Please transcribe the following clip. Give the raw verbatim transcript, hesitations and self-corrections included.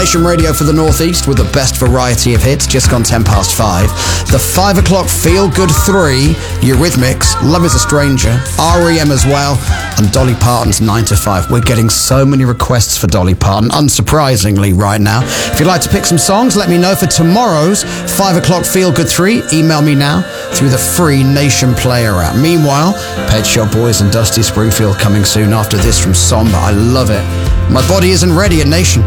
Nation Radio for the Northeast with the best variety of hits, just gone ten past five. The five o'clock Feel Good three, Eurythmics, Love is a Stranger, R E M as well, and Dolly Parton's nine to five. We're getting so many requests for Dolly Parton, unsurprisingly, right now. If you'd like to pick some songs, let me know for tomorrow's five o'clock Feel Good three. Email me now through the free Nation Player app. Meanwhile, Pet Shop Boys and Dusty Springfield coming soon after this from Somber. I love it. My body isn't ready at Nation.